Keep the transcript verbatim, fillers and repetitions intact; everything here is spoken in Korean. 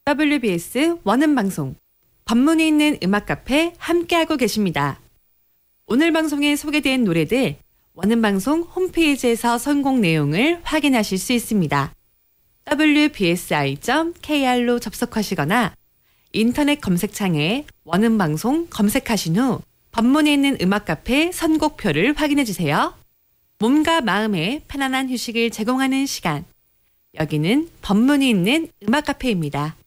더블유비에스 원음방송 법문이 있는 음악 카페 함께하고 계십니다. 오늘 방송에 소개된 노래들 원음방송 홈페이지에서 선곡 내용을 확인하실 수 있습니다. 더블유비에스아이 점 케이알로 접속하시거나 인터넷 검색창에 원음방송 검색하신 후 법문이 있는 음악 카페 선곡표를 확인해 주세요. 몸과 마음에 편안한 휴식을 제공하는 시간. 여기는 법문이 있는 음악 카페입니다.